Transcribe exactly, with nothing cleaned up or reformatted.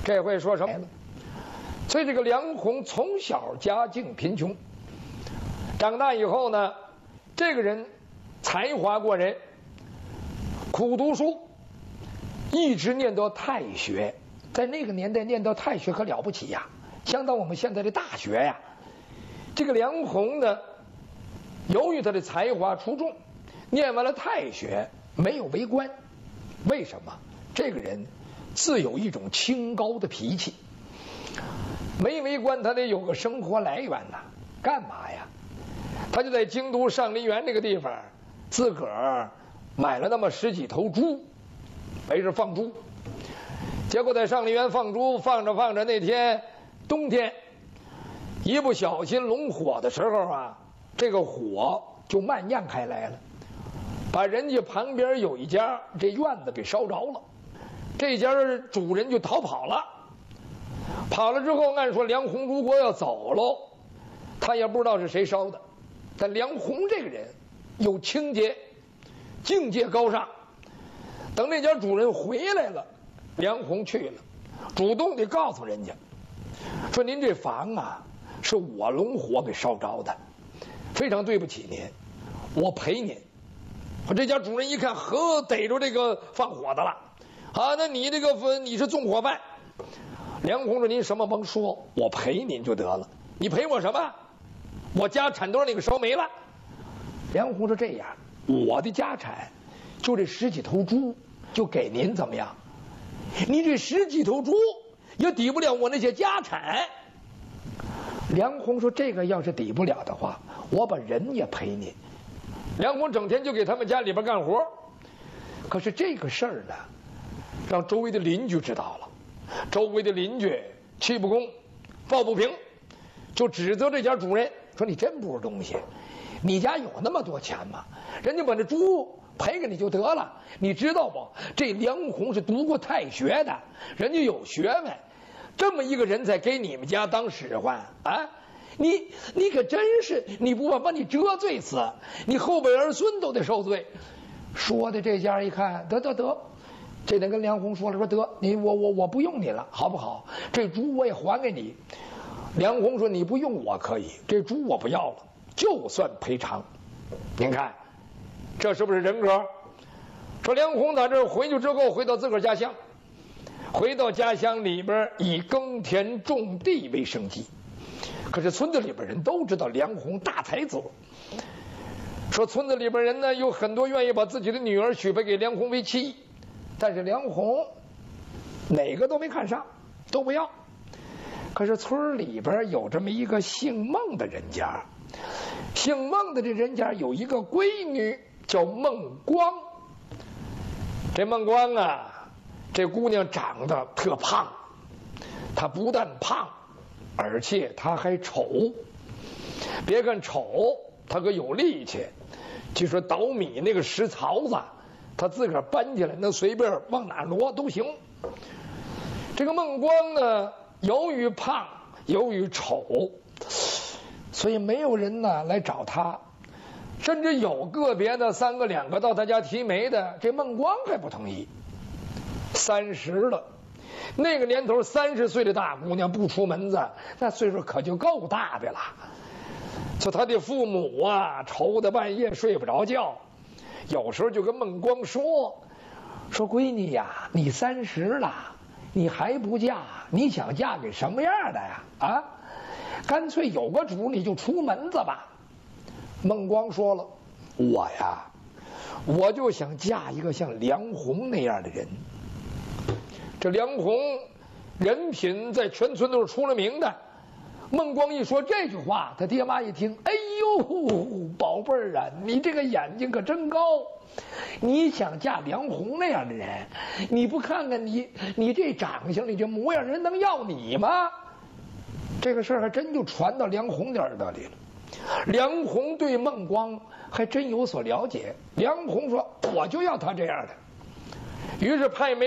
这回说什么呢？所以这个梁鸿从小家境贫穷，长大以后呢，这个人才华过人，苦读书，一直念到太学。在那个年代念到太学可了不起呀，相当我们现在的大学呀。这个梁鸿呢，由于他的才华出众，念完了太学没有为官。为什么？这个人自有一种清高的脾气，没为官他得有个生活来源呐。干嘛呀？他就在京都上林园这个地方，自个儿买了那么十几头猪，没事放猪。结果在上林园放猪，放着放着，那天冬天一不小心笼火的时候啊，这个火就蔓延开来了，把人家旁边有一家这院子给烧着了，这家主人就逃跑了。跑了之后，按说梁鸿如果要走喽，他也不知道是谁烧的。但梁鸿这个人有清洁，境界高尚。等那家主人回来了，梁鸿去了，主动地告诉人家说：“您这房啊，是我笼火给烧着的，非常对不起您，我赔您。”我这家主人一看，呵，逮着这个放火的了啊！那你这个你是纵火犯。梁鸿说：“您什么甭说，我赔您就得了。你赔我什么？我家产都让你给烧没了。”梁鸿说：“这样，我的家产就这十几头猪，就给您怎么样？你这十几头猪也抵不了我那些家产。”梁鸿说：“这个要是抵不了的话，我把人也赔您。”梁鸿整天就给他们家里边干活，可是这个事儿呢，让周围的邻居知道了。周围的邻居气不公，抱不平，就指责这家主人说：“你真不是东西，你家有那么多钱吗？人家把这猪赔给你就得了。你知道不？这梁鸿是读过太学的，人家有学问，这么一个人才给你们家当使唤啊！你你可真是，你不把把你折罪死，你后辈儿孙都得受罪。”说的这家一看，得得得，这得跟梁鸿说了，说得你我我我不用你了，好不好？这猪我也还给你。梁鸿说：“你不用我可以，这猪我不要了，就算赔偿。”您看，这是不是人格？说梁鸿打这儿回去之后，回到自个儿家乡，回到家乡里边以耕田种地为生计。可是村子里边人都知道梁鸿大才子，说村子里边人呢有很多愿意把自己的女儿许配给梁鸿为妻，但是梁鸿哪个都没看上，都不要。可是村里边有这么一个姓孟的人家，姓孟的这人家有一个闺女叫孟光。这孟光啊，这姑娘长得特胖，她不但胖，而且她还丑。别看丑，她可有力气。据说捣米那个石槽子，她自个儿搬起来，能随便往哪挪都行。这个孟光呢，由于胖，由于丑，所以没有人呢来找他。甚至有个别的三个两个到他家提媒的，这孟光还不同意。三十了，那个年头三十岁的大姑娘不出门子，那岁数可就够大的了。就他的父母啊，愁得半夜睡不着觉，有时候就跟孟光说：“说闺女呀，你三十了，你还不嫁，你想嫁给什么样的呀？啊，干脆有个主你就出门子吧。”孟光说了：“我呀，我就想嫁一个像梁鸿那样的人。这梁鸿人品在全村都是出了名的。”孟光一说这句话，他爹妈一听：“哎呦，宝贝儿啊，你这个眼睛可真高！你想嫁梁鸿那样的人，你不看看你你这长相，你这模样，人能要你吗？”这个事儿还真就传到梁鸿的耳朵里了。梁鸿对孟光还真有所了解。梁鸿说：“我就要他这样的。”于是派媒